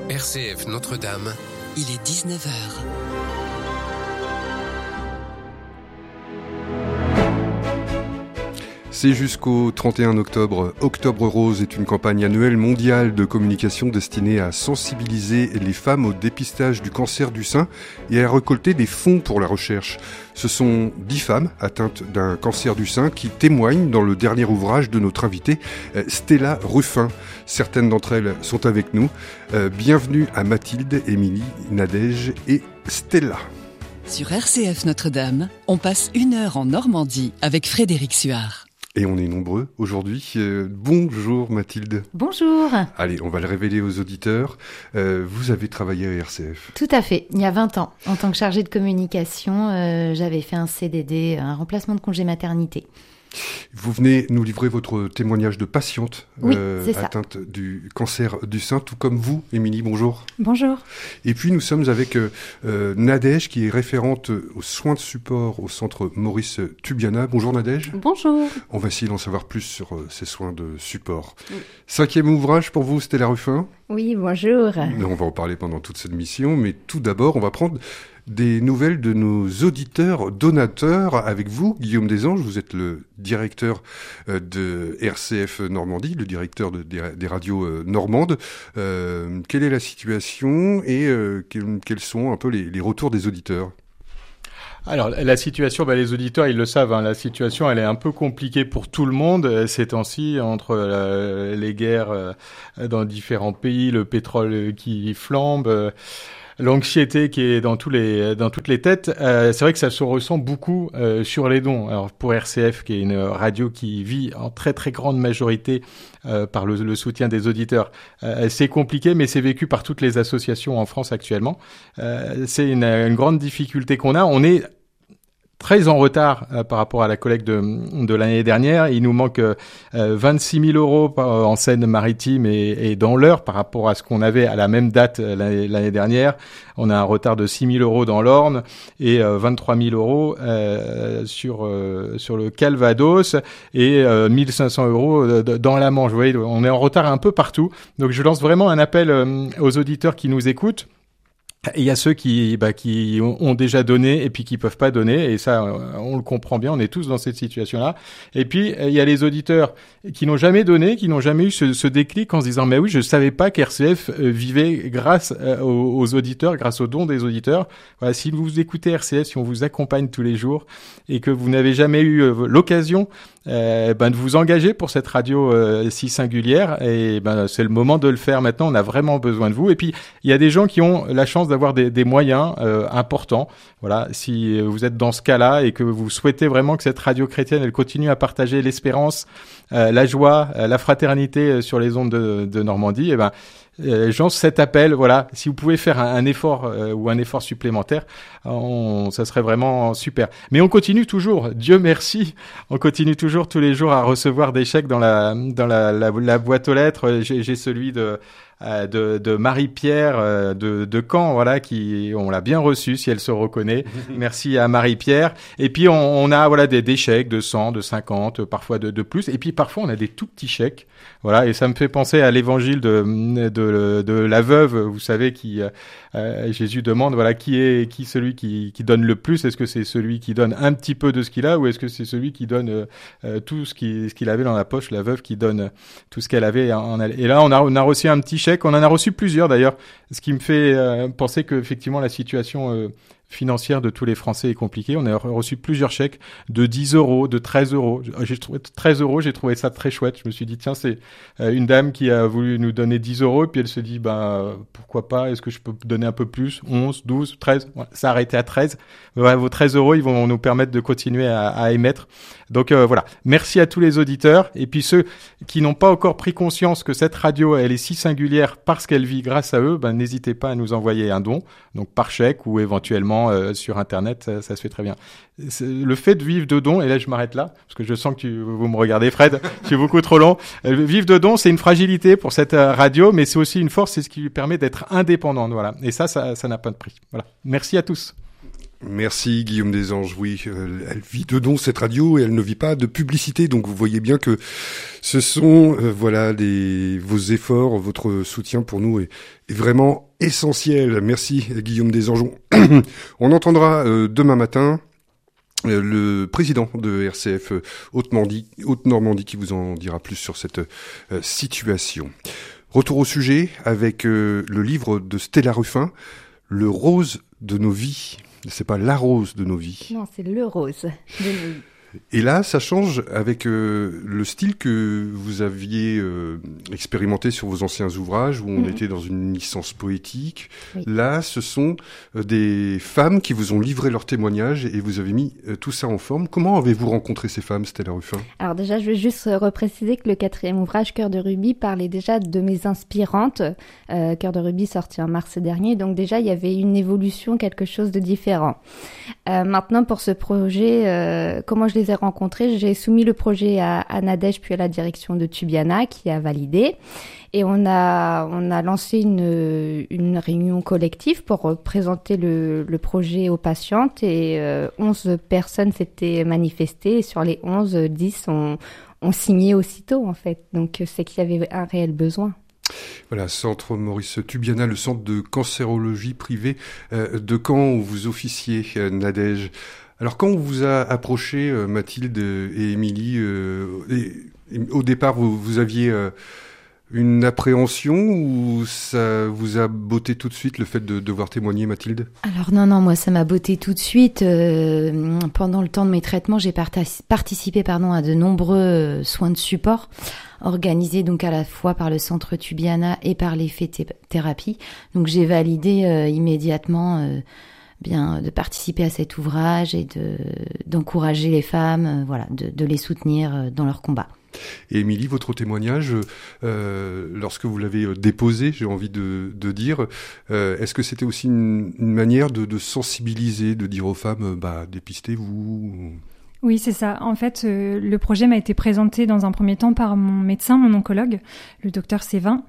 RCF Notre-Dame. Il est 19h. C'est jusqu'au 31 octobre. Octobre Rose est une campagne annuelle mondiale de communication destinée à sensibiliser les femmes au dépistage du cancer du sein et à récolter des fonds pour la recherche. Ce sont 10 femmes atteintes d'un cancer du sein qui témoignent dans le dernier ouvrage de notre invitée, Stella Ruffin. Certaines d'entre elles sont avec nous. Bienvenue à Mathilde, Émilie, Nadège et Stella. Sur RCF Notre-Dame, on passe 1 heure en Normandie avec Frédéric Suard. Et on est nombreux aujourd'hui. Bonjour Mathilde. Bonjour. Allez, on va le révéler aux auditeurs. Vous avez travaillé à RCF. Tout à fait, il y a 20 ans. En tant que chargée de communication, j'avais fait un CDD, un remplacement de congé maternité. Vous venez nous livrer votre témoignage de patiente oui, atteinte du cancer du sein, tout comme vous, Émilie, bonjour. Bonjour. Et puis nous sommes avec Nadège, qui est référente aux soins de support au centre Maurice Tubiana. Bonjour Nadège. Bonjour. On va essayer d'en savoir plus sur ces soins de support. Oui. 5e ouvrage pour vous, Stella Ruffin. Oui, bonjour. On va en parler pendant toute cette mission, mais tout d'abord, on va prendre des nouvelles de nos auditeurs donateurs avec vous, Guillaume Desanges. Vous êtes le directeur de RCF Normandie, le directeur des radios normandes. Quelle est la situation et quels sont un peu les retours des auditeurs ? Alors, la situation, les auditeurs, ils le savent, la situation, elle est un peu compliquée pour tout le monde ces temps-ci, entre les guerres dans différents pays, le pétrole qui flambe, l'anxiété qui est dans toutes les têtes. C'est vrai que ça se ressent beaucoup sur les dons. Alors pour RCF, qui est une radio qui vit en très très grande majorité par le soutien des auditeurs, c'est compliqué, mais c'est vécu par toutes les associations en France actuellement. C'est une grande difficulté qu'on a. On est très en retard par rapport à la collecte de l'année dernière. Il nous manque 26 000 euros en Seine-Maritime et dans l'Eure par rapport à ce qu'on avait à la même date l'année dernière. On a un retard de 6 000 euros dans l'Orne et 23 000 euros sur le Calvados et 1 500 euros dans la Manche. Vous voyez, on est en retard un peu partout. Donc je lance vraiment un appel aux auditeurs qui nous écoutent. Et il y a ceux qui ont déjà donné et puis qui peuvent pas donner, et ça on le comprend bien, on est tous dans cette situation-là. Et puis il y a les auditeurs qui n'ont jamais donné, qui n'ont jamais eu ce déclic en se disant mais oui, je savais pas qu'RCF vivait grâce aux auditeurs, grâce aux dons des auditeurs. Voilà, si vous écoutez RCF, si on vous accompagne tous les jours et que vous n'avez jamais eu l'occasion de vous engager pour cette radio si singulière, et c'est le moment de le faire maintenant. On a vraiment besoin de vous. Et puis il y a des gens qui ont la chance d'avoir des moyens importants. Voilà, si vous êtes dans ce cas-là et que vous souhaitez vraiment que cette radio chrétienne elle continue à partager l'espérance, la joie, la fraternité sur les ondes de Normandie, j'en cet appel, voilà, si vous pouvez faire un effort ou un effort supplémentaire, ça serait vraiment super. Mais on continue toujours, Dieu merci, on continue toujours tous les jours à recevoir des chèques dans la boîte aux lettres. J'ai celui de Marie-Pierre de Caen, voilà, qui on l'a bien reçu si elle se reconnaît. Merci à Marie-Pierre. Et puis on a des chèques de 100, de 50, parfois de plus. Et puis parfois on a des tout petits chèques. Voilà, et ça me fait penser à l'évangile de la veuve, vous savez, qui Jésus demande, voilà, qui est celui qui donne le plus. Est-ce que c'est celui qui donne un petit peu de ce qu'il a, ou est-ce que c'est celui qui donne tout ce qu'il avait dans la poche, la veuve qui donne tout ce qu'elle avait et là on a reçu un petit chèque. On en a reçu plusieurs d'ailleurs, ce qui me fait penser que effectivement la situation financière de tous les Français est compliquée. On a reçu plusieurs chèques de 10 euros, de 13 euros. J'ai trouvé 13 euros, j'ai trouvé ça très chouette. Je me suis dit, tiens, c'est une dame qui a voulu nous donner 10 euros, et puis elle se dit, pourquoi pas, est-ce que je peux donner un peu plus, 11, 12, 13, voilà, ça a arrêté à 13. Voilà, vos 13 euros, ils vont nous permettre de continuer à émettre. Donc voilà, merci à tous les auditeurs, et puis ceux qui n'ont pas encore pris conscience que cette radio, elle est si singulière parce qu'elle vit grâce à eux, n'hésitez pas à nous envoyer un don, donc par chèque ou éventuellement sur Internet, ça se fait très bien. Le fait de vivre de dons, et là je m'arrête là, parce que je sens que vous me regardez Fred, je suis beaucoup trop long. Vivre de dons, c'est une fragilité pour cette radio, mais c'est aussi une force, c'est ce qui lui permet d'être indépendante, voilà. Et ça n'a pas de prix. Voilà. Merci à tous. Merci Guillaume Desanges. Oui, elle vit de dons cette radio et elle ne vit pas de publicité. Donc vous voyez bien que ce sont vos efforts, votre soutien pour nous est vraiment essentiel. Merci Guillaume Desanges. On entendra demain matin le président de RCF Haute-Normandie qui vous en dira plus sur cette situation. Retour au sujet avec le livre de Stella Ruffin, Le rose de nos vies. C'est pas la rose de nos vies. Non, c'est le rose de nos vies. Et là, ça change avec le style que vous aviez expérimenté sur vos anciens ouvrages, où on était dans une licence poétique. Oui. Là, ce sont des femmes qui vous ont livré leurs témoignages et vous avez mis tout ça en forme. Comment avez-vous rencontré ces femmes, Stella Ruffin ? Alors déjà, je veux juste repréciser que le 4e ouvrage, Cœur de rubis, parlait déjà de mes inspirantes. Cœur de rubis sorti en mars dernier, donc déjà, il y avait une évolution, quelque chose de différent. Maintenant, pour ce projet, comment je les ai rencontrés, j'ai soumis le projet à Nadège puis à la direction de Tubiana qui a validé et on a lancé une réunion collective pour présenter le projet aux patientes et 11 personnes s'étaient manifestées et sur les 11, 10 ont signé aussitôt en fait, donc c'est qu'il y avait un réel besoin. Voilà, Centre Maurice Tubiana, le centre de cancérologie privée de Caen où vous officiez, Nadège. Alors quand on vous a approché, Mathilde et Émilie, au départ vous aviez une appréhension ou ça vous a botté tout de suite le fait de devoir témoigner, Mathilde ? Alors non, moi ça m'a botté tout de suite. Pendant le temps de mes traitements, j'ai participé à de nombreux soins de support organisés donc à la fois par le Centre Tubiana et par l'effet thérapie. Donc j'ai validé immédiatement de participer à cet ouvrage et d'encourager les femmes, de les soutenir dans leur combat. Et Émilie, votre témoignage, lorsque vous l'avez déposé, j'ai envie de dire, est-ce que c'était aussi une manière de sensibiliser, de dire aux femmes, dépistez-vous ? Oui, c'est ça. En fait, le projet m'a été présenté dans un premier temps par mon médecin, mon oncologue, le docteur Sévin.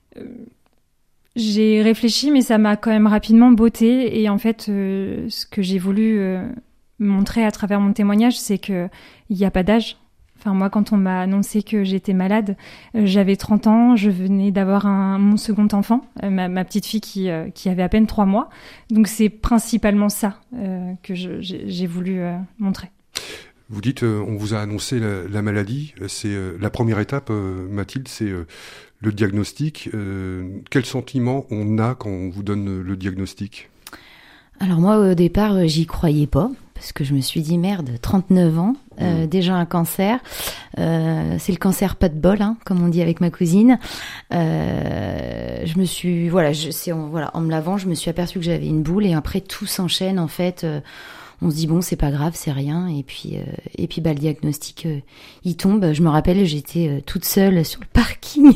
J'ai réfléchi, mais ça m'a quand même rapidement botté. Et en fait, ce que j'ai voulu montrer à travers mon témoignage, c'est qu'il n'y a pas d'âge. Enfin, moi, quand on m'a annoncé que j'étais malade, j'avais 30 ans, je venais d'avoir mon second enfant, ma petite fille qui avait à peine 3 mois. Donc, c'est principalement ça que j'ai voulu montrer. Vous dites, on vous a annoncé la maladie. C'est la première étape, Mathilde, c'est le diagnostic. Quel sentiment on a quand on vous donne le diagnostic ? Alors moi, au départ, j'y croyais pas, parce que je me suis dit, merde, 39 ans, déjà un cancer. C'est le cancer pas de bol, comme on dit avec ma cousine. Je me suis, en me lavant, je me suis aperçue que j'avais une boule, et après tout s'enchaîne, en fait. On se dit bon, c'est pas grave, c'est rien, et puis le diagnostic il tombe. Je me rappelle, j'étais toute seule sur le parking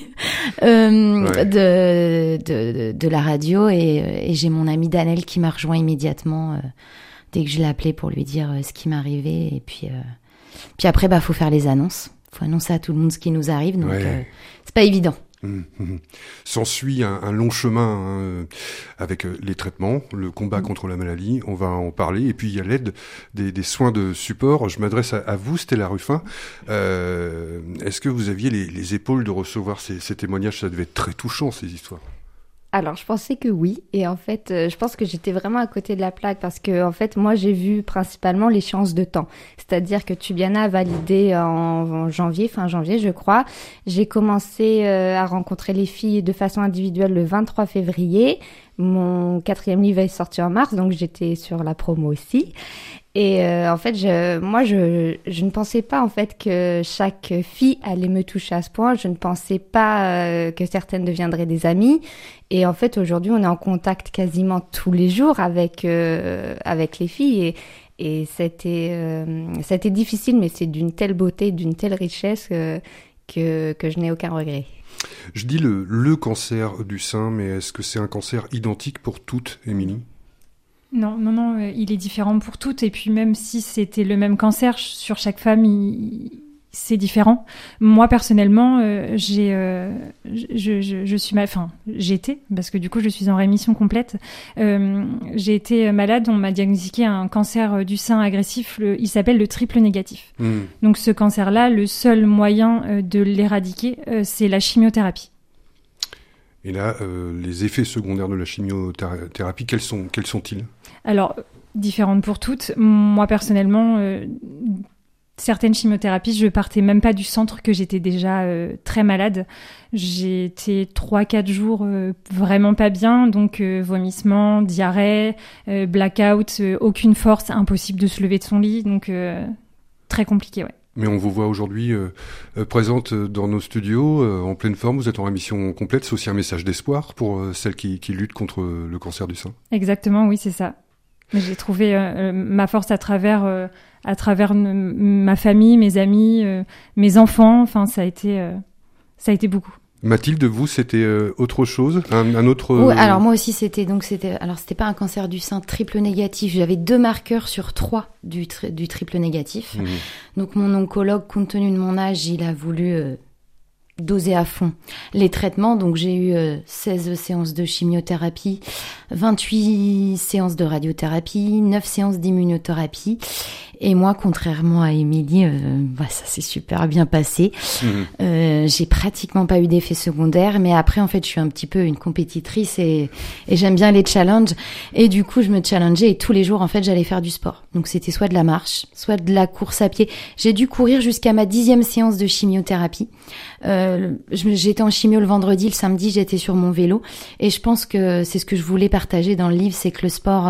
de la radio et j'ai mon amie Danelle qui m'a rejoint immédiatement dès que je l'ai appelée pour lui dire ce qui m'arrivait, et puis après faut faire les annonces, faut annoncer à tout le monde ce qui nous arrive, donc c'est pas évident. S'ensuit un long chemin avec les traitements, le combat contre la maladie, on va en parler, et puis il y a l'aide des soins de support. Je m'adresse à vous, Stella Ruffin. Est-ce que vous aviez les épaules de recevoir ces témoignages ? Ça devait être très touchant, ces histoires. Alors, je pensais que oui. Et en fait, je pense que j'étais vraiment à côté de la plaque parce que, en fait, moi, j'ai vu principalement l'échéance de temps. C'est-à-dire que Tubiana a validé en janvier, fin janvier, je crois. J'ai commencé à rencontrer les filles de façon individuelle le 23 février. Mon 4e livre est sorti en mars, donc j'étais sur la promo aussi. Et en fait, je ne pensais pas en fait que chaque fille allait me toucher à ce point. Je ne pensais pas que certaines deviendraient des amies. Et en fait, aujourd'hui, on est en contact quasiment tous les jours avec les filles. Et c'était difficile, mais c'est d'une telle beauté, d'une telle richesse que je n'ai aucun regret. Je dis le cancer du sein, mais est-ce que c'est un cancer identique pour toutes, Émilie ? Non, il est différent pour toutes. Et puis même si c'était le même cancer, sur chaque femme, c'est différent. Moi personnellement, j'étais, parce que du coup je suis en rémission complète. J'ai été malade, on m'a diagnostiqué un cancer du sein agressif. Il s'appelle le triple négatif. Donc ce cancer-là, le seul moyen de l'éradiquer, c'est la chimiothérapie. Et là, les effets secondaires de la chimiothérapie, quels sont-ils ? Alors, différentes pour toutes. Moi personnellement. Certaines chimiothérapies, je partais même pas du centre, que j'étais déjà très malade. J'ai été 3-4 jours vraiment pas bien, donc vomissements, diarrhée, blackout, aucune force, impossible de se lever de son lit, donc très compliqué, ouais. Mais on vous voit aujourd'hui présente dans nos studios, en pleine forme, vous êtes en rémission complète, c'est aussi un message d'espoir pour celles qui luttent contre le cancer du sein. Exactement, oui, c'est ça. J'ai trouvé ma force à travers ma famille, mes amis, mes enfants. Enfin, ça a été beaucoup. Mathilde, vous, c'était autre chose, un autre. Oui, alors moi aussi c'était pas un cancer du sein triple négatif. J'avais 2 marqueurs sur 3 du triple négatif. Donc mon oncologue, compte tenu de mon âge, il a voulu doser à fond les traitements. Donc j'ai eu 16 séances de chimiothérapie, 28 séances de radiothérapie, 9 séances d'immunothérapie. Et moi, contrairement à Émilie, ça s'est super bien passé. J'ai pratiquement pas eu d'effets secondaires, mais après, en fait, je suis un petit peu une compétitrice et j'aime bien les challenges. Et du coup, je me challengeais et tous les jours, en fait, j'allais faire du sport. Donc, c'était soit de la marche, soit de la course à pied. J'ai dû courir jusqu'à ma 10e séance de chimiothérapie. J'étais en chimio le vendredi, le samedi, j'étais sur mon vélo. Et je pense que c'est ce que je voulais partager dans le livre, c'est que le sport...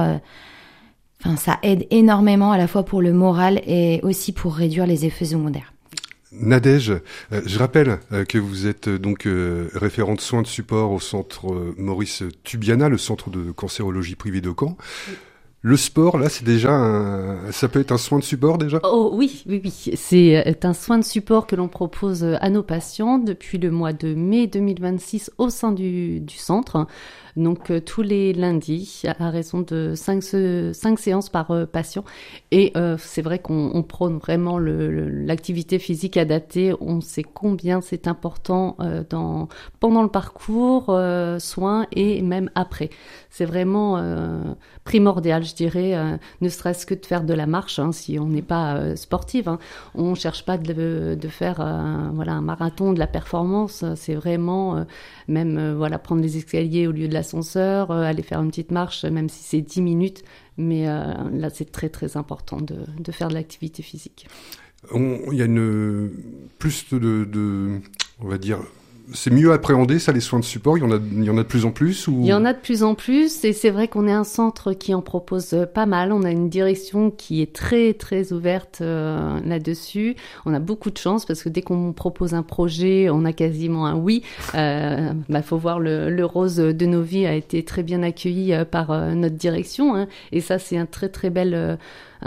ça aide énormément à la fois pour le moral et aussi pour réduire les effets secondaires. Nadège, je rappelle que vous êtes donc référente soins de support au centre Maurice Tubiana, le centre de cancérologie privé de Caen. Oui. Le sport, là, c'est déjà ça peut être un soin de support déjà ? Oh oui. C'est un soin de support que l'on propose à nos patients depuis le mois de mai 2026 au sein du centre. Donc tous les lundis, à raison de 5 séances par patient. Et c'est vrai qu'on prône vraiment l'activité physique adaptée. On sait combien c'est important pendant le parcours, soins et même après. C'est vraiment primordial, je dirais, ne serait-ce que de faire de la marche, si on n'est pas sportive. On ne cherche pas de faire un marathon de la performance. C'est vraiment prendre les escaliers au lieu de l'ascenseur, aller faire une petite marche, même si c'est 10 minutes. Mais là, c'est très, très important de faire de l'activité physique. Il y a plus de on va dire... C'est mieux appréhendé, ça, les soins de support. Il y en a de plus en plus ou... Il y en a de plus en plus, et c'est vrai qu'on est un centre qui en propose pas mal. On a une direction qui est très, très ouverte là-dessus. On a beaucoup de chance, parce que dès qu'on propose un projet, on a quasiment un oui. Faut voir, le Rose de nos vies a été très bien accueilli par notre direction. Et ça, c'est un très, très bel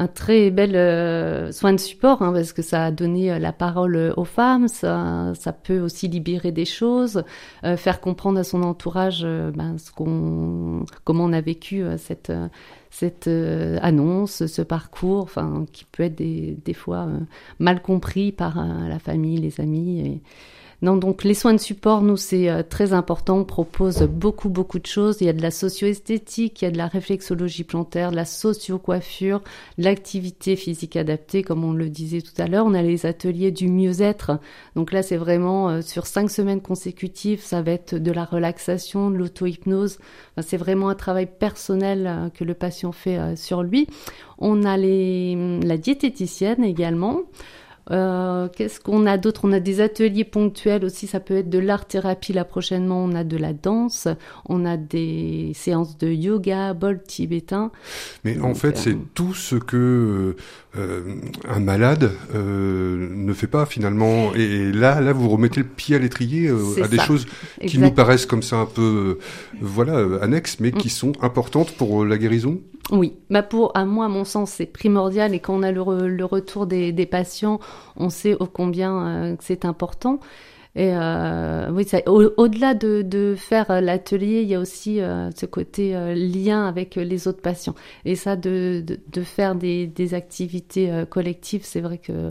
soin de support, parce que ça a donné la parole aux femmes, ça peut aussi libérer des choses, faire comprendre à son entourage comment on a vécu cette annonce, ce parcours, qui peut être des fois mal compris par la famille, les amis. Non, donc les soins de support, nous, c'est très important. On propose beaucoup de choses. Il y a de la socio-esthétique, il y a de la réflexologie plantaire, de la socio-coiffure, de l'activité physique adaptée, comme on le disait tout à l'heure. On a les ateliers du mieux-être. Donc là, c'est vraiment sur 5 semaines consécutives, ça va être de la relaxation, de l'auto-hypnose. C'est vraiment un travail personnel que le patient fait sur lui. On a la diététicienne également. Qu'est-ce qu'on a d'autre ? On a des ateliers ponctuels aussi, ça peut être de l'art-thérapie. Là, prochainement, on a de la danse, on a des séances de yoga, bol tibétain. Mais donc, en fait, c'est tout ce que un malade ne fait pas finalement. Et là, vous remettez le pied à l'étrier à des choses qui nous paraissent comme ça un peu, annexes, mais qui sont importantes pour la guérison. Oui, à mon sens, c'est primordial, et quand on a le retour des patients, on sait ô combien que c'est important. Et au-delà de faire l'atelier, il y a aussi ce côté lien avec les autres patients. Et ça, de faire des activités collectives, c'est vrai que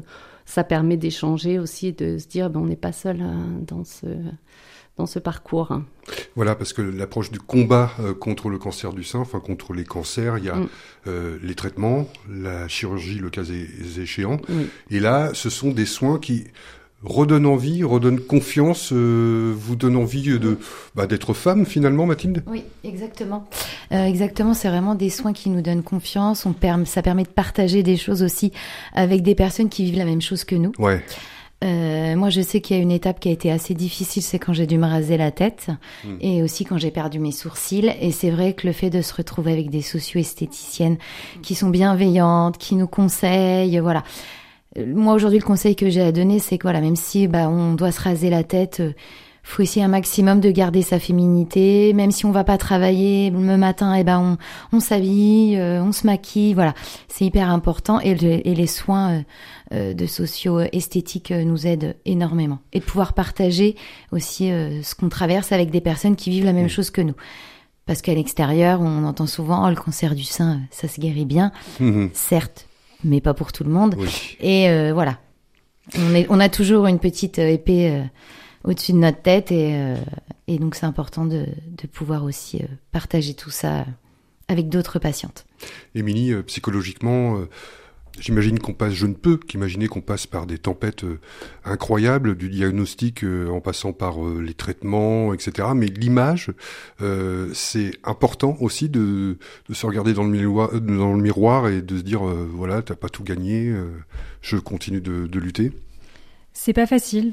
ça permet d'échanger aussi et de se dire on n'est pas seul dans ce parcours. Voilà, parce que l'approche du combat contre le cancer du sein, enfin contre les cancers, il y a les traitements, la chirurgie, le cas échéant. Oui. Et là, ce sont des soins qui redonnent envie, redonnent confiance, vous donnent envie d'être femme finalement, Mathilde ? Oui, exactement. Exactement, c'est vraiment des soins qui nous donnent confiance. Ça permet de partager des choses aussi avec des personnes qui vivent la même chose que nous. Ouais. Moi, je sais qu'il y a une étape qui a été assez difficile, c'est quand j'ai dû me raser la tête et aussi quand j'ai perdu mes sourcils. Et c'est vrai que le fait de se retrouver avec des socio-esthéticiennes qui sont bienveillantes, qui nous conseillent, voilà. Moi, aujourd'hui, le conseil que j'ai à donner, c'est que voilà, même si on doit se raser la tête, faut essayer un maximum de garder sa féminité. Même si on va pas travailler le matin, on s'habille, on se maquille, voilà. C'est hyper important et les soins de socio-esthétique nous aident énormément. Et de pouvoir partager aussi ce qu'on traverse avec des personnes qui vivent la même chose que nous. Parce qu'à l'extérieur, on entend souvent le cancer du sein, ça se guérit bien. Certes, mais pas pour tout le monde. Oui. Et voilà, on a toujours une petite épée au-dessus de notre tête et donc c'est important de pouvoir aussi partager tout ça avec d'autres patientes. Émilie, psychologiquement, j'imagine je ne peux qu'imaginer qu'on passe par des tempêtes incroyables, du diagnostic en passant par les traitements, etc. Mais l'image, c'est important aussi de se regarder dans le miroir et de se dire voilà, t'as pas tout gagné, je continue de lutter. C'est pas facile,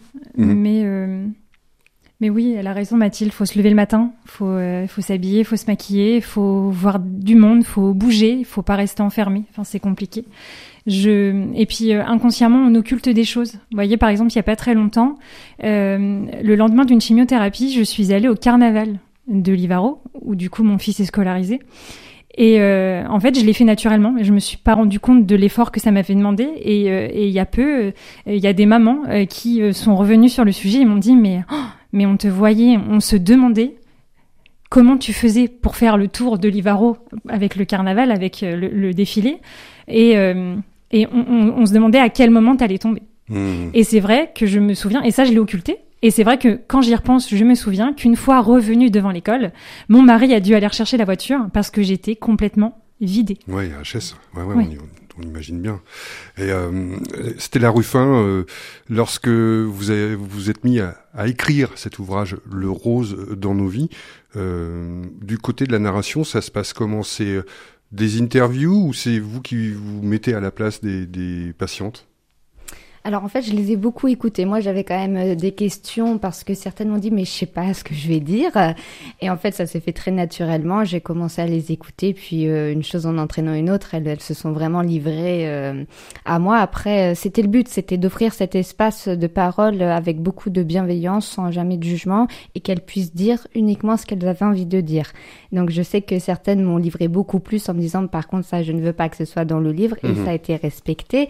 mais oui, elle a raison Mathilde, faut se lever le matin, faut s'habiller, faut se maquiller, faut voir du monde, faut bouger, faut pas rester enfermé. Enfin, c'est compliqué. Et puis inconsciemment, on occulte des choses. Vous voyez, par exemple, il y a pas très longtemps, le lendemain d'une chimiothérapie, je suis allée au carnaval de Livaro, où du coup mon fils est scolarisé. Et en fait, je l'ai fait naturellement. Je me suis pas rendu compte de l'effort que ça m'avait demandé. Et il y a peu, il y a des mamans qui sont revenues sur le sujet et m'ont dit mais on te voyait, on se demandait comment tu faisais pour faire le tour de Livaro avec le carnaval, avec le défilé. Et on se demandait à quel moment t'allais tomber. Et c'est vrai que je me souviens, et ça je l'ai occulté. Et c'est vrai que quand j'y repense, je me souviens qu'une fois revenue devant l'école, mon mari a dû aller rechercher la voiture parce que j'étais complètement vidée. Ouais, HS. Ouais. On imagine bien. Et Stella Ruffin, lorsque vous êtes mis à écrire cet ouvrage, Le rose dans nos vies, du côté de la narration, ça se passe comment ? C'est des interviews ou c'est vous qui vous mettez à la place des patientes ? Alors en fait, je les ai beaucoup écoutées. Moi, j'avais quand même des questions parce que certaines m'ont dit mais je sais pas ce que je vais dire. Et en fait, ça s'est fait très naturellement. J'ai commencé à les écouter, puis une chose en entraînant une autre, elles se sont vraiment livrées à moi. Après, c'était le but, c'était d'offrir cet espace de parole avec beaucoup de bienveillance, sans jamais de jugement, et qu'elles puissent dire uniquement ce qu'elles avaient envie de dire. Donc je sais que certaines m'ont livré beaucoup plus en me disant par contre ça, je ne veux pas que ce soit dans le livre, et ça a été respecté.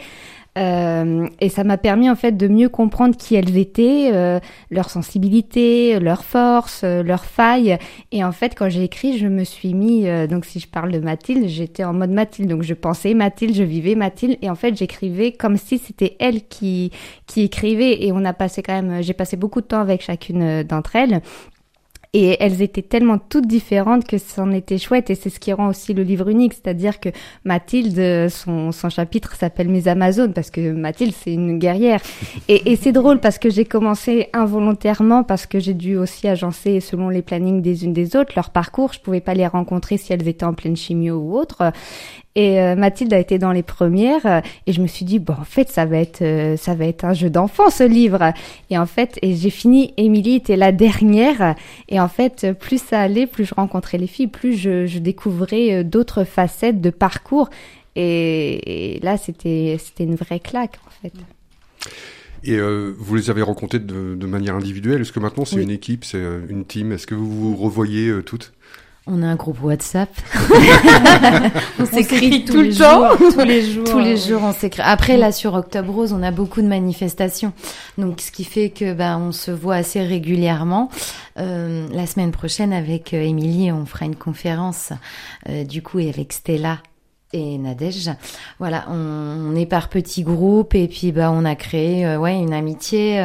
Et ça m'a permis en fait de mieux comprendre qui elles étaient, leur sensibilité, leurs forces, leurs failles. Et en fait, quand j'ai écrit, je me suis mis, donc si je parle de Mathilde, j'étais en mode Mathilde. Donc je pensais Mathilde, je vivais Mathilde, et en fait j'écrivais comme si c'était elle qui écrivait. Et j'ai passé beaucoup de temps avec chacune d'entre elles. Et elles étaient tellement toutes différentes que c'en était chouette, et c'est ce qui rend aussi le livre unique, c'est-à-dire que Mathilde, son chapitre s'appelle Mes Amazones, parce que Mathilde c'est une guerrière. Et c'est drôle parce que j'ai commencé involontairement, parce que j'ai dû aussi agencer selon les plannings des unes des autres, leur parcours, je pouvais pas les rencontrer si elles étaient en pleine chimio ou autre. Et Mathilde a été dans les premières, et je me suis dit en fait ça va être un jeu d'enfant ce livre. Et en fait, j'ai fini, Émilie était la dernière, et en fait plus ça allait, plus je rencontrais les filles, plus je découvrais d'autres facettes de parcours, et là c'était une vraie claque en fait. Et vous les avez rencontrées de manière individuelle. Est-ce que maintenant c'est une équipe, c'est une team ? Est-ce que vous vous revoyez toutes ? On a un groupe WhatsApp. On s'écrit tout le temps. Tous les jours, on s'écrit. Après, là, sur Octobre Rose, on a beaucoup de manifestations. Donc, ce qui fait que, on se voit assez régulièrement. La semaine prochaine, avec Émilie, on fera une conférence, du coup, et avec Stella, et Nadège. Voilà, on est par petits groupes et puis on a créé une amitié.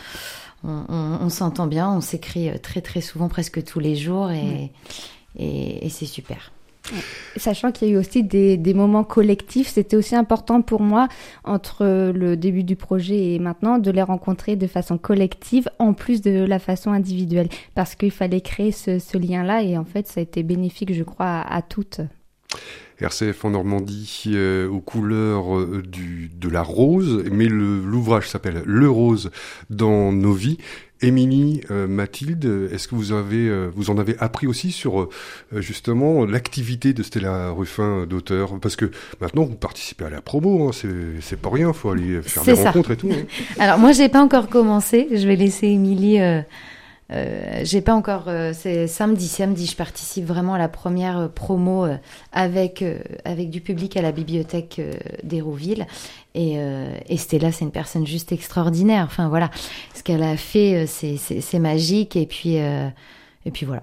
On s'entend bien, on s'écrit très très souvent, presque tous les jours et c'est super. Sachant qu'il y a eu aussi des moments collectifs, c'était aussi important pour moi, entre le début du projet et maintenant, de les rencontrer de façon collective, en plus de la façon individuelle, parce qu'il fallait créer ce lien-là, et en fait, ça a été bénéfique, je crois, à toutes. RCF en Normandie, aux couleurs de la rose, mais l'ouvrage s'appelle Le Rose dans nos vies. Émilie, Mathilde, est-ce que vous en avez appris aussi sur justement l'activité de Stella Ruffin d'auteur? Parce que maintenant vous participez à la promo, hein, c'est pas rien, faut aller faire des rencontres et tout. Hein. Alors moi j'ai pas encore commencé, je vais laisser Émilie. J'ai pas encore. C'est samedi, je participe vraiment à la première promo avec du public à la bibliothèque d'Hérouville. Et Stella, c'est une personne juste extraordinaire. Enfin voilà, ce qu'elle a fait, c'est magique. Et puis voilà.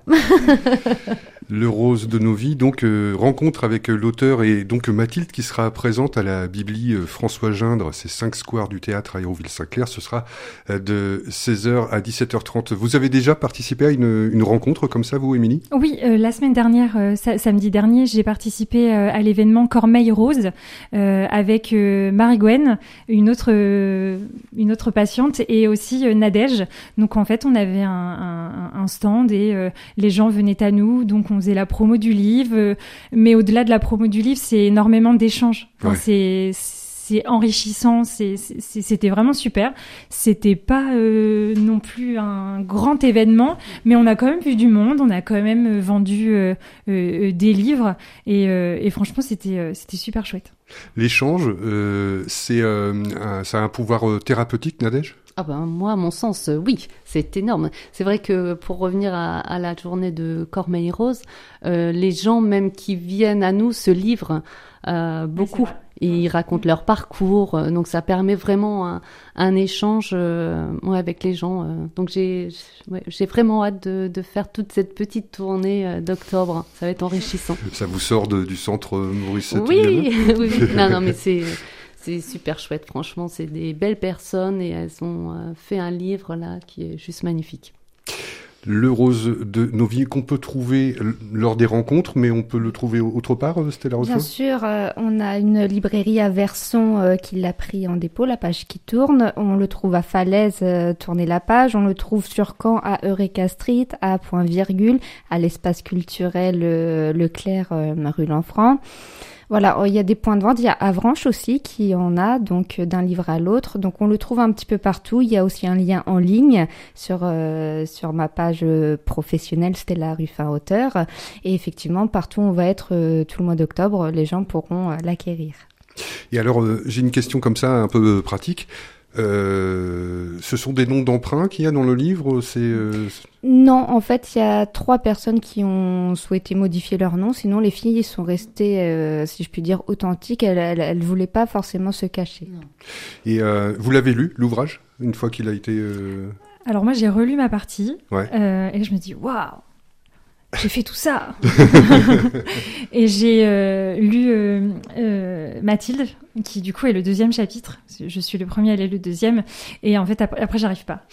Le Rose de nos vies, donc rencontre avec l'auteur et donc Mathilde qui sera présente à la Bibli François Gindre, c'est 5 squares du théâtre à Hérouville-Saint-Clair, ce sera de 16h à 17h30. Vous avez déjà participé à une rencontre comme ça, vous, Émilie ? Oui, la semaine dernière, samedi dernier, j'ai participé à l'événement Cormeille Rose avec Marie-Gwen, une autre patiente, et aussi Nadège. Donc en fait, on avait un stand et les gens venaient à nous, donc on faisait la promo du livre, mais au-delà de la promo du livre, c'est énormément d'échanges. Enfin, c'est enrichissant, c'était vraiment super. C'était pas non plus un grand événement, mais on a quand même vu du monde, on a quand même vendu des livres, et franchement, c'était super chouette. L'échange, ça a un pouvoir thérapeutique, Nadège ? Moi, à mon sens, oui, c'est énorme. C'est vrai que pour revenir à la journée de Cormeille Rose, les gens même qui viennent à nous se livrent beaucoup. Ils racontent leur parcours, donc ça permet vraiment un échange avec les gens. Donc j'ai vraiment hâte de faire toute cette petite tournée d'octobre. Ça va être enrichissant. Ça vous sort du centre Maurice Oui. Non, mais c'est super chouette, franchement. C'est des belles personnes et elles ont fait un livre là qui est juste magnifique. Le Rose de nos vies qu'on peut trouver lors des rencontres, mais on peut le trouver autre part, Stella Ruffin ? Bien sûr, on a une librairie à Verson qui l'a pris en dépôt, La Page qui tourne. On le trouve à Falaise, Tourner la Page. On le trouve sur Caen, à Eureka Street, à Point Virgule, à l'espace culturel Leclerc, rue Lanfranc. Voilà, il y a des points de vente. Il y a Avranches aussi qui en a, donc d'un livre à l'autre. Donc on le trouve un petit peu partout. Il y a aussi un lien en ligne sur ma page professionnelle Stella Ruffin auteur. Et effectivement, partout où on va être tout le mois d'octobre, les gens pourront l'acquérir. Et alors, j'ai une question comme ça, un peu pratique. Ce sont des noms d'emprunt qu'il y a dans le livre, Non, en fait, il y a 3 personnes qui ont souhaité modifier leur nom. Sinon, les filles sont restées, si je puis dire, authentiques. Elles voulaient pas forcément se cacher. Non. Et vous l'avez lu, l'ouvrage, une fois qu'il a été... Alors moi, j'ai relu ma partie, ouais. Et je me dis, waouh, j'ai fait tout ça. Et j'ai lu Mathilde, qui du coup est le 2e chapitre. Je suis le premier à lire le 2e, et en fait après j'arrive pas.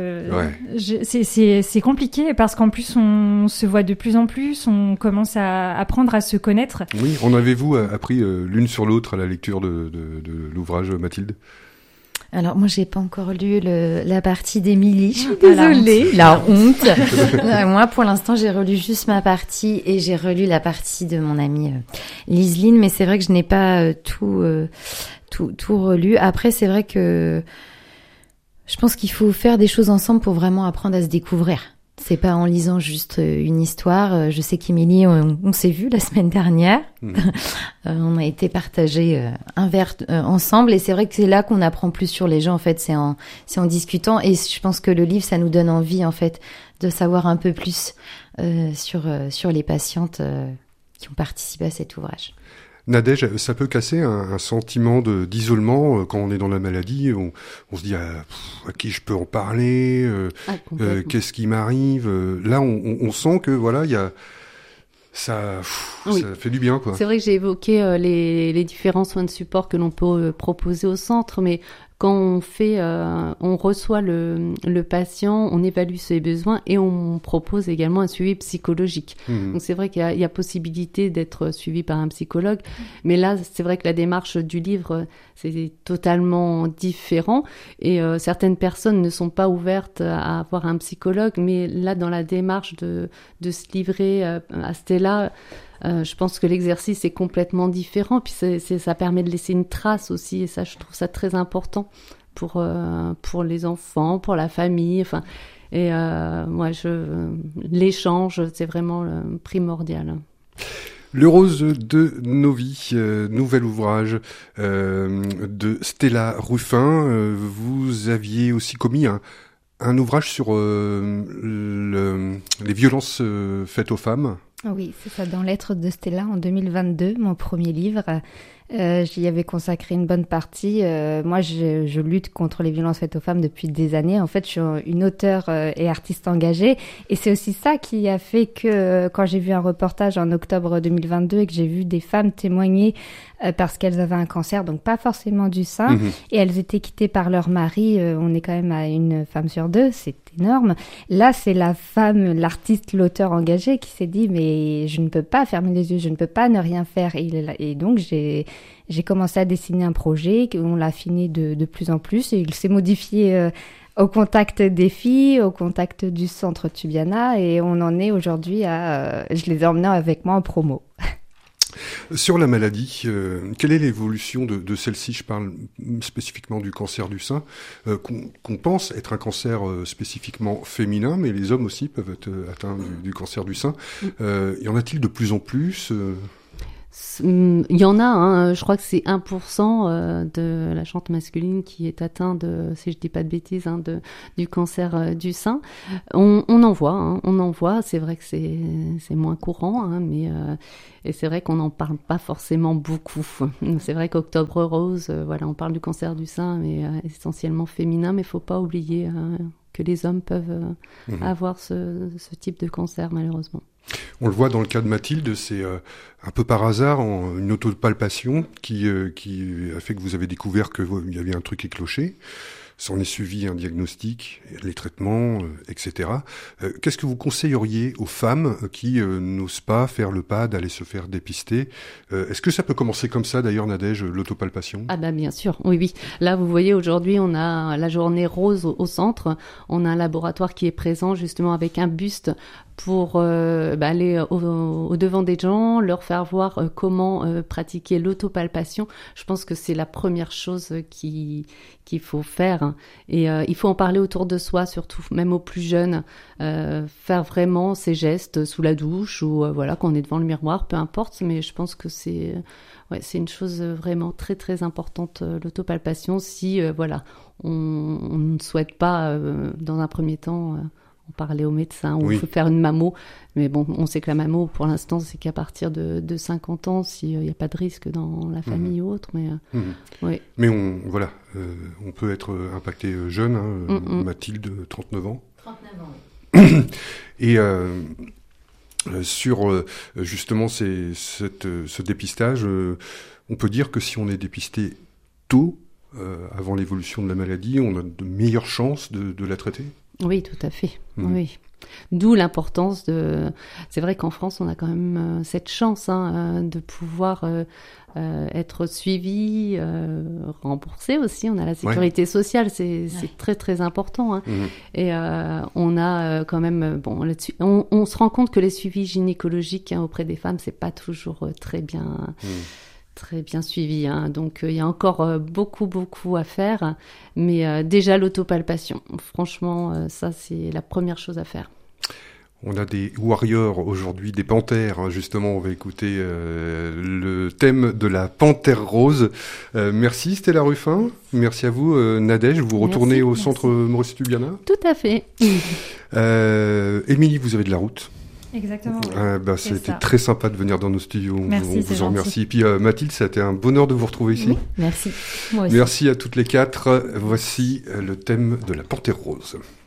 C'est compliqué parce qu'en plus on se voit de plus en plus, on commence à apprendre à se connaître. Oui, en avez-vous appris l'une sur l'autre à la lecture de l'ouvrage, Mathilde ? Alors moi j'ai pas encore lu la partie d'Émilie, je suis désolée. La honte. Moi pour l'instant j'ai relu juste ma partie et j'ai relu la partie de mon amie Liseline, mais c'est vrai que je n'ai pas tout relu. Après c'est vrai que je pense qu'il faut faire des choses ensemble pour vraiment apprendre à se découvrir. C'est pas en lisant juste une histoire. Je sais qu'Émilie, on s'est vu la semaine dernière. On a été partagé un verre ensemble. Et c'est vrai que c'est là qu'on apprend plus sur les gens, en fait. C'est en discutant. Et je pense que le livre, ça nous donne envie, en fait, de savoir un peu plus sur les patientes qui ont participé à cet ouvrage. Nadège, ça peut casser un sentiment d'isolement quand on est dans la maladie. On se dit à qui je peux en parler, qu'est-ce qui m'arrive. Là, on sent que voilà, ça Oui. ça fait du bien, quoi. C'est vrai que j'ai évoqué les différents soins de support que l'on peut proposer au centre, mais quand on reçoit le patient, on évalue ses besoins et on propose également un suivi psychologique. Donc c'est vrai qu'il y a possibilité d'être suivi par un psychologue, mais là c'est vrai que la démarche du livre c'est totalement différent et certaines personnes ne sont pas ouvertes à avoir un psychologue, mais là dans la démarche de se livrer à Stella, je pense que l'exercice est complètement différent, puis ça permet de laisser une trace aussi, et ça, je trouve ça très important pour les enfants, pour la famille, enfin, et l'échange, c'est vraiment primordial. Le rose de nos vies, nouvel ouvrage de Stella Ruffin. Vous aviez aussi commis un ouvrage sur les violences faites aux femmes. Oui, c'est ça, dans Lettres de Stella en 2022, mon premier livre. J'y avais consacré une bonne partie. Moi, je lutte contre les violences faites aux femmes depuis des années. En fait, je suis une auteure et artiste engagée. Et c'est aussi ça qui a fait que quand j'ai vu un reportage en octobre 2022 et que j'ai vu des femmes témoigner parce qu'elles avaient un cancer, donc pas forcément du sein, et elles étaient quittées par leur mari, on est quand même à une femme sur deux, c'est énorme. Là, c'est la femme, l'artiste, l'auteur engagé qui s'est dit, mais je ne peux pas fermer les yeux, je ne peux pas ne rien faire. Et donc, j'ai commencé à dessiner un projet, on l'a affiné de plus en plus, et il s'est modifié au contact des filles, au contact du centre Tubiana, et on en est aujourd'hui je les ai emmenés avec moi en promo. Sur la maladie, quelle est l'évolution de celle-ci? Je parle spécifiquement du cancer du sein, qu'on pense être un cancer spécifiquement féminin, mais les hommes aussi peuvent être atteints du cancer du sein. Y en a-t-il de plus en plus Il y en a, hein, je crois que c'est 1% de la gente masculine qui est atteint de, si je dis pas de bêtises, hein, du cancer du sein. On en voit, c'est vrai que c'est moins courant, hein, mais et c'est vrai qu'on n'en parle pas forcément beaucoup. C'est vrai qu'Octobre Rose, on parle du cancer du sein, mais essentiellement féminin, mais il faut pas oublier que les hommes peuvent avoir ce type de cancer, malheureusement. On le voit dans le cas de Mathilde, c'est un peu par hasard, une autopalpation qui a fait que vous avez découvert qu'il y avait un truc qui clochait. S'en est suivi un diagnostic, les traitements, etc. Qu'est-ce que vous conseilleriez aux femmes qui n'osent pas faire le pas d'aller se faire dépister? Est-ce que ça peut commencer comme ça, d'ailleurs, Nadège, l'autopalpation? Ah bah bien sûr, oui. Là, vous voyez, aujourd'hui, on a la journée rose au centre. On a un laboratoire qui est présent, justement, avec un buste pour aller au devant des gens, leur faire voir comment pratiquer l'autopalpation. Je pense que c'est la première chose qu'il faut faire. Et il faut en parler autour de soi, surtout, même aux plus jeunes. Faire vraiment ces gestes sous la douche ou quand on est devant le miroir, peu importe. Mais je pense que c'est une chose vraiment très, très importante, l'autopalpation, si on ne souhaite pas, dans un premier temps... On parlait au médecin, ou il faut faire une mammo. Mais bon, on sait que la mammo, pour l'instant, c'est qu'à partir de 50 ans, s'il n'y a pas de risque dans la famille ou autre. Mais, mais on peut être impacté jeune, hein, Mathilde, 39 ans. 39 ans, oui. Et sur justement ce dépistage, on peut dire que si on est dépisté tôt, avant l'évolution de la maladie, on a de meilleures chances de la traiter? Oui, tout à fait. Oui. D'où l'importance de... C'est vrai qu'en France, on a quand même cette chance de pouvoir être suivi, remboursé aussi. On a la sécurité sociale, c'est très très important. Hein. Et on a quand même... là-dessus, on se rend compte que les suivis gynécologiques auprès des femmes, c'est pas toujours très bien... Très bien suivi, hein. Donc il y a encore beaucoup à faire, mais déjà l'autopalpation, franchement, ça c'est la première chose à faire. On a des warriors aujourd'hui, des panthères, hein, justement, on va écouter le thème de la panthère rose. Merci Stella Ruffin, merci à vous Nadège, vous retournez au centre Maurice Tubiana? Tout à fait. Émilie, vous avez de la route. Exactement. C'était très sympa de venir dans nos studios. Merci, on vous en remercie. Et puis Mathilde, ça a été un bonheur de vous retrouver ici. Oui, merci. Merci à toutes les quatre. Voici le thème de la panthère rose.